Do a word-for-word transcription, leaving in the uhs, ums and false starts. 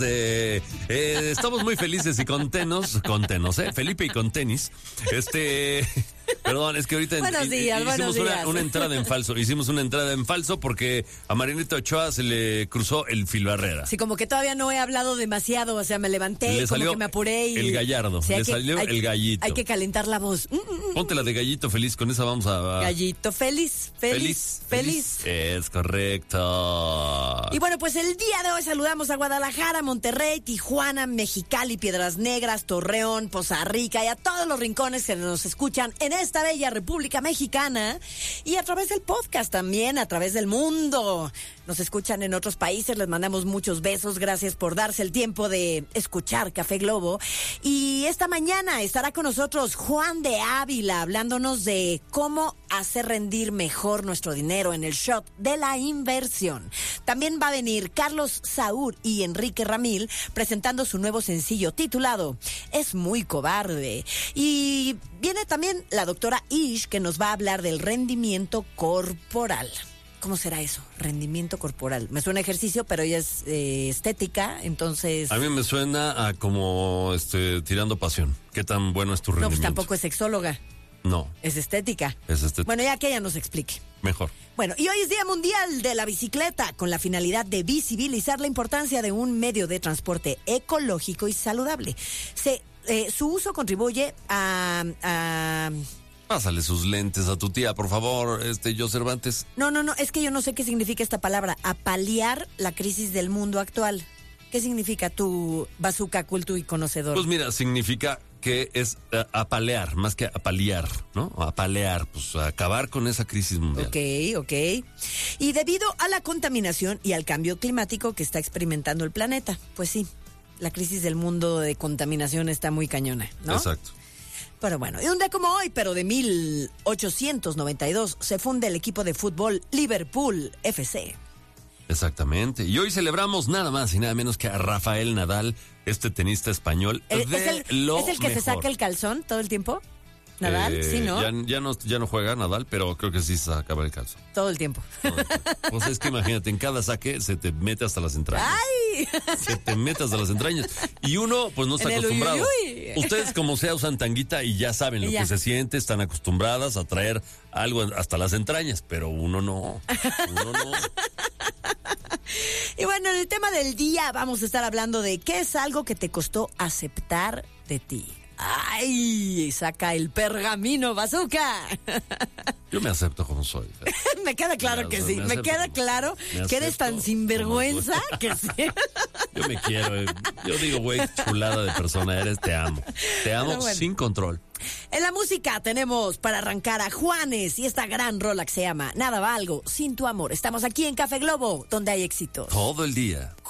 Eh, eh, estamos muy felices y contenos, contenos, ¿eh? Felipe y con tenis. Este, perdón, es que ahorita buenos días, hicimos buenos una, días. una entrada en falso. Hicimos una entrada en falso porque a Marianita Ochoa se le cruzó el filbarrera. Sí, como que todavía no he hablado demasiado, o sea, me levanté, Le como salió que me apuré y... el gallardo, sí, le que, salió hay, el gallito. Hay que calentar la voz. Mm, mm, Ponte la de gallito feliz, con esa vamos a... a... Gallito feliz, feliz, feliz, feliz. Es correcto. Y bueno, pues el día de hoy saludamos a Guadalajara, Monterrey, Tijuana, Mexicali, Piedras Negras, Torreón, Poza Rica y a todos los rincones que nos escuchan en esta bella República Mexicana y a través del podcast también, a través del mundo. Nos escuchan en otros países, les mandamos muchos besos, gracias por darse el tiempo de escuchar Café Globo. Y esta mañana estará con nosotros Juan de Ávila hablándonos de cómo hacer rendir mejor nuestro dinero en el shot de la inversión. También va a venir Carlos Saúl y Enrique Ramil presentando su nuevo sencillo titulado Es muy cobarde. Y viene también la doctora Ish que nos va a hablar del rendimiento corporal. ¿Cómo será eso? Rendimiento corporal. Me suena ejercicio, pero ella es eh, estética, entonces... A mí me suena a como este, tirando pasión. ¿Qué tan bueno es tu rendimiento? No, pues tampoco es sexóloga. No. Es estética. Es estética. Bueno, ya que ella nos explique. Mejor. Bueno, y hoy es Día Mundial de la Bicicleta, con la finalidad de visibilizar la importancia de un medio de transporte ecológico y saludable. Se, eh, su uso contribuye a... a Pásale sus lentes a tu tía, por favor, este, yo Cervantes. No, no, no, es que yo no sé qué significa esta palabra, a paliar la crisis del mundo actual. ¿Qué significa tu bazooka culto y conocedor? Pues mira, significa que es uh, apalear, más que apalear, ¿no? Apalear, pues acabar con esa crisis mundial. Ok, ok. Y debido a la contaminación y al cambio climático que está experimentando el planeta, pues sí, la crisis del mundo de contaminación está muy cañona, ¿no? Exacto. Pero bueno, y un día como hoy, pero de mil ochocientos noventa y dos, se funda el equipo de fútbol Liverpool F C. Exactamente. Y hoy celebramos nada más y nada menos que a Rafael Nadal, este tenista español. ¿Es, de es el, lo ¿es el que mejor. se saca el calzón todo el tiempo? ¿Nadal? Eh, Sí, ¿no? Ya, ya ¿no? Ya no juega Nadal, pero creo que sí se acaba el calzo. Todo el tiempo. Todo el tiempo. Pues es que imagínate, en cada saque se te mete hasta las entrañas. ¡Ay! Se te mete hasta las entrañas. Y uno, pues no está En el acostumbrado. uyuyuy. Ustedes, como sea, usan tanguita y ya saben lo Ya. que se siente, están acostumbradas a traer algo hasta las entrañas, pero uno no. Uno no. Y bueno, en el tema del día vamos a estar hablando de qué es algo que te costó aceptar de ti. ¡Ay! Saca el pergamino, bazooka. Yo me acepto como soy. Me queda claro Me que acepto, sí. me Me acepto queda como- claro me que eres acepto tan sinvergüenza como que sí. Yo me quiero. eh. Yo digo, güey, chulada de persona eres, te amo. Te amo Pero bueno. sin control. En la música tenemos para arrancar a Juanes y esta gran rola que se llama Nada Valgo sin tu amor. Estamos aquí en Café Globo, donde hay éxitos. Todo el día.